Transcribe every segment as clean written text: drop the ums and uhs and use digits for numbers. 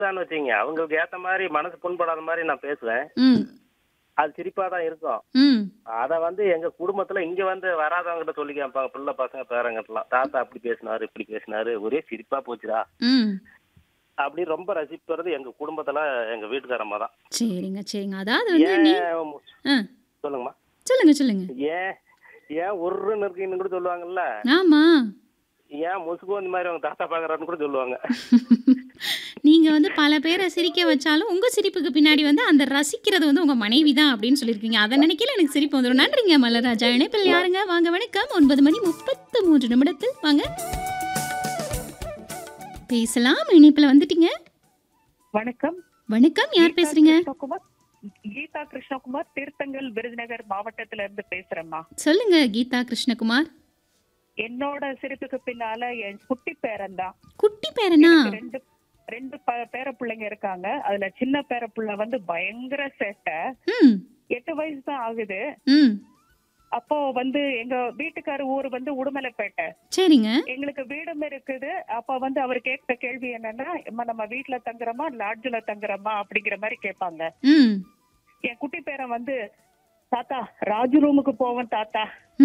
சிரிச்சான்னு வச்சுங்க அவங்களுக்கு ஏத்த மாதிரி மனசு புண்படாத மாதிரி நான் பேசுவேன். ம். அது சிரிப்பா தான் இருக்கும். ம். அத வந்து எங்க குடும்பத்துல இங்க வந்து வராதவங்ககிட்ட சொல்லி காமிப்பாங்க. பிள்ளை பசங்க பேரங்கட்டலாம். தாத்தா அப்படி பேசினாரு, இப்படி பேசினாரு. ஒரே சிரிப்பா போச்சுடா. ம். அப்படி ரொம்ப ரசிப்பது எங்க குடும்பத்துல எங்க வீட்டுக்காரம்மா தான். சரிங்க, சரிங்க. அதாவது வந்து நீ ஏன் ஆ. சொல்லுங்கம்மா. சொல்லுங்க, சொல்லுங்க. ஏன் ஏன் உருன்னு இருக்கீங்கன்னு கூட சொல்லுவாங்கல்ல. ஆமா. ஏன் முசுக்கு இந்த மாதிரி அவங்க தாத்தா பாக்குறாருன்னு கூட சொல்லுவாங்க. நீங்க வந்து பல பேர சிரிக்க வச்சாலும், உங்க சிரிப்புக்கு பின்னாடி வந்து அந்த ரசிக்கிறது வந்து உங்க மனைவி தான் அப்படின்னு சொல்லியிருக்கீங்க. அத நினைக்கையில எனக்கு சிரிப்பு வந்துரும். நன்றிங்க மலர்ராஜா. இணைப்பில் யாருங்க? வாங்க வணக்கம். 9 மணி 33 நிமிடத்தில் வாங்க. பேசலாம். இணைப்பில வந்துட்டீங்க. வணக்கம். வணக்கம். யார் பேசுறீங்க? கீதா கிருஷ்ணகுமார் தீர்த்தங்கல் விருதுநகர் மாவட்டத்துல இருந்து பேசுறேம்மா. சொல்லுங்க கீதா கிருஷ்ணகுமார். என்னோட சிரிப்புக்கு பின்னால என் குட்டி பேரன் தான். குட்டி பேரனா? எனக்கு ரெண்டு பேர பிள்ளைங்க இருக்காங்க. அதுல சின்ன பேர பிள்ளை வந்து பயங்கர சேட்டை. ம். 8 வயசு தான் ஆகுது. ம். அப்போ வந்து எங்க வீட்டுக்கார ஊர் வந்து உடுமலைப்பேட்டை. சரிங்க. எங்களுக்கு வீடும் இருக்குது. அப்ப வந்து அவர் கேட்ட கேள்வி என்னன்னா, "அம்மா, நம்ம வீட்டுல தங்குறோமா லாட்ஜ்ல தங்குறோமா?" அப்படிங்கிற மாதிரி கேட்பாங்க. ம். என் குட்டி பேரன் வந்து, "தாத்தா ராஜ் ரூமுக்கு போவோம் தாத்தா."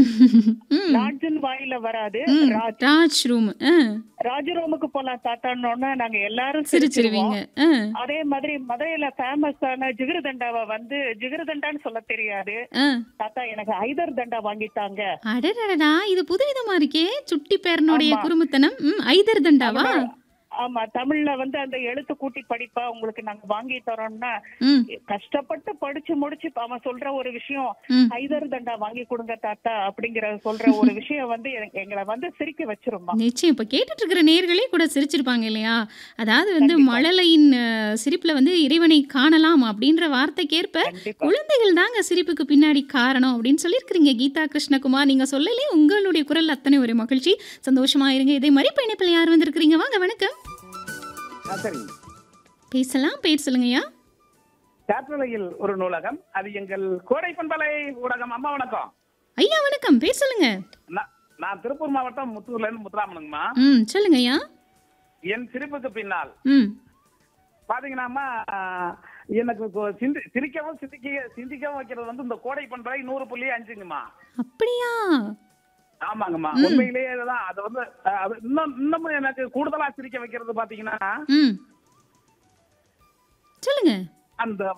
ம். லாட்ஜ்னு வாயில வராது. ம். ராஜ் ரூம். ராஜ் ரூமுக்கு போலாம் தாத்தான்னு நாங்க எல்லாரும் சிரிச்சிருவோம். சிரிச்சிருவீங்க. அதே மாதிரி மதுரையில ஃபேமஸான ஜிகிருதண்டாவை வந்து ஜிகிருதண்டான்னு சொல்ல தெரியாது. தாத்தா எனக்கு ஐதர் தண்டா வாங்கிட்டாங்க. அடடடடா! இது புதுவிதமா இருக்கே! சுட்டி பேரனுடைய ஆமா. குறும்புத்தனம். ஐதர் தண்டாவா? ஆமா, தமிழ்ல வந்து அந்த எழுத்து கூட்டி படிப்பா உங்களுக்கு நாங்க வாங்கி தரோம்னா, ம். கஷ்டப்பட்டு படிச்சு முடிச்சு அவன் சொல்ற ஒரு விஷயம், ம். ஐதர் தண்டா வாங்கி கொடுங்க தாத்தா அப்படிங்கிற சொல்ற ஒரு விஷயம் வந்து எங்களை வந்து சிரிக்க வச்சிருமா. நிச்சயம். இப்ப கேட்டுட்டு இருக்கிற நேயர்களே கூட சிரிச்சிருப்பாங்க இல்லையா? அதாவது வந்து கண்டிப்பா. மழலையின் சிரிப்புல வந்து இறைவனை காணலாம் அப்படின்ற வார்த்தைக்கேற்ப, கண்டிப்பா. குழந்தைகள் தாங்க சிரிப்புக்கு பின்னாடி காரணம் அப்படின்னு சொல்லியிருக்கிறீங்க கீதா கிருஷ்ணகுமார். நீங்க சொல்லலே உங்களுடைய குரல் அத்தனை ஒரு மகிழ்ச்சி. சந்தோஷமா இருங்க. இதே மாதிரி பயணிப்பில் யார் வந்திருக்கிறீங்க? வாங்க வணக்கம். சரிங்க. பேசலாம். பேர் சொல்லுங்கய்யா. காற்றலையில் ஒரு நூலகம். அது எங்கள் கோடை பண்பலை ஊடகம். அம்மா வணக்கம். ஐயா வணக்கம். பேர் சொல்லுங்க. நான் திருப்பூர் மாவட்டம் முத்தூர்ல இருந்து முத்துராமனுங்கம்மா. ம். சொல்லுங்கய்யா. என் சிரிப்புக்கு பின்னால் ம். பாத்தீங்கன்னா எனக்கு சிரிக்கவும் சிந்திக்கவும் வைக்கிறது வந்து இந்த கோடை பண்பலை 100.5ங்கம்மா. அப்படியா? ஆமாங்கம்மா. உண்மையிலேயே தான். அது வந்து அது இன்னமும் எனக்கு கூடுதலா சிரிக்க வைக்கிறது பாத்தீங்கன்னா ம். சொல்லுங்க. அந்த